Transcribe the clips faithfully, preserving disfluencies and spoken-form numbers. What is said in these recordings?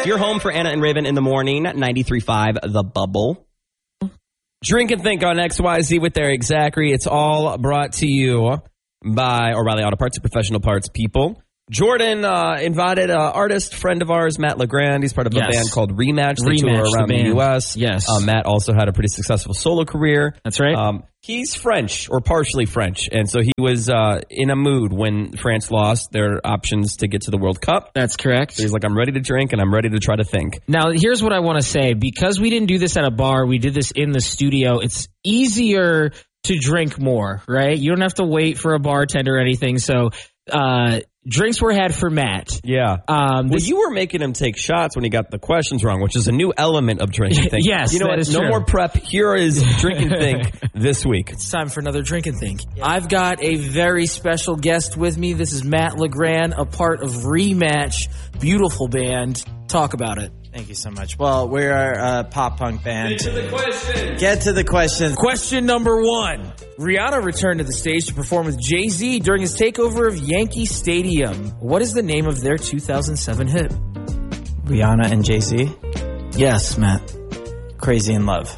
It's your home for Anna and Raven in the morning, ninety-three point five The Bubble. Drink and Think on X Y Z with Eric Zachary. It's all brought to you by O'Reilly Auto Parts, professional parts people. Jordan uh, invited an artist friend of ours, Matt LeGrand. He's part of a yes. band called Rematch. They Rematch, tour around the, the U S. Yes. Uh, Matt also had a pretty successful solo career. That's right. Um, he's French, or partially French, and so he was uh, in a mood when France lost their options to get to the World Cup. That's correct. So he's like, I'm ready to drink, and I'm ready to try to think. Now, here's what I want to say. Because we didn't do this at a bar, we did this in the studio, it's easier to drink more, right? You don't have to wait for a bartender or anything, so... Uh, drinks were had for Matt. Yeah. Um, well, this, you were making him take shots when he got the questions wrong, which is a new element of drinking think. Yes, you know that what? is No true. more prep. Here is Drink and Think this week. It's time for another Drink and Think. I've got a very special guest with me. This is Matt LeGrand, a part of Rematch. Beautiful band. Talk about it. Thank you so much. Well, we're a pop punk band. Get to the question. Get to the question. Question number one. Rihanna returned to the stage to perform with Jay-Z during his takeover of Yankee Stadium. What is the name of their two thousand seven hit? Rihanna and Jay-Z. Yes, Matt. Crazy in Love.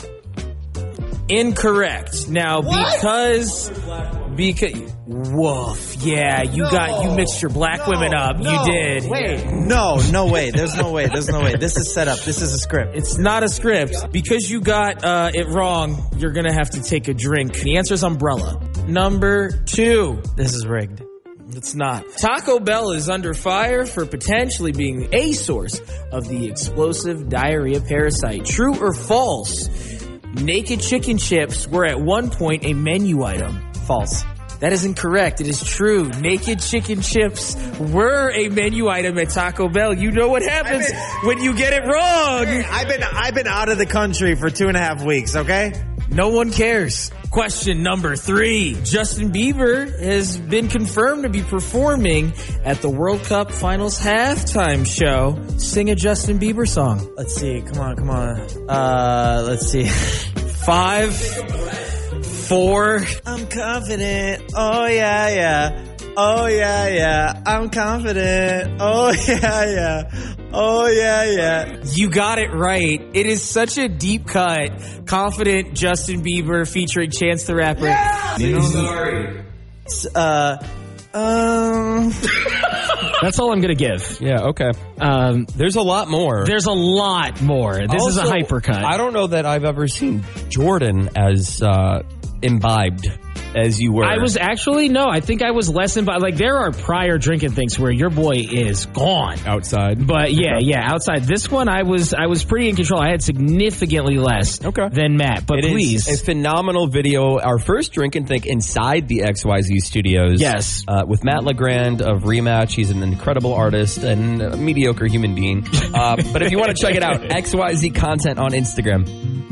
Incorrect. Now, what? because... Because... Woof. Yeah, you no, got... You mixed your black no, women up. No, you did. Wait. No, no way. There's no way. There's no way. This is set up. This is a script. It's not a script. Because you got uh, it wrong, you're going to have to take a drink. The answer is umbrella. Number two. This is rigged. It's not. Taco Bell is under fire for potentially being a source of the explosive diarrhea parasite. True or false? Naked chicken chips were at one point a menu item. False. That is incorrect. It is true. Naked chicken chips were a menu item at Taco Bell. You know what happens been, when you get it wrong. Hey, I've been I've been out of the country for two and a half weeks, okay? No one cares. Question number three. Justin Bieber has been confirmed to be performing at the World Cup Finals halftime show. Sing a Justin Bieber song. Let's see. Come on, come on. Uh, let's see. Five, four. I'm confident. Oh, yeah, yeah. Oh, yeah, yeah. I'm confident. Oh, yeah, yeah. Oh, yeah, yeah. You got it right. It is such a deep cut. Confident Justin Bieber featuring Chance the Rapper. Yeah! I'm sorry. Uh, um... That's all I'm going to give. Yeah, okay. Um, there's a lot more. There's a lot more. This also, is a hypercut. I don't know that I've ever seen Jordan as uh, imbibed as you were. I was actually, no, I think I was less imbibed. Like, there are prior drinking things where your boy is gone. Outside. But yeah, yeah, outside. This one, I was I was pretty in control. I had significantly less okay. than Matt. But it please. Is a phenomenal video. Our first Drink and Think inside the X Y Z studios. Yes. Uh, with Matt LeGrand of Rematch. He's an incredible artist and a mediocre human being. Uh, but if you want to check it out, X Y Z content on Instagram.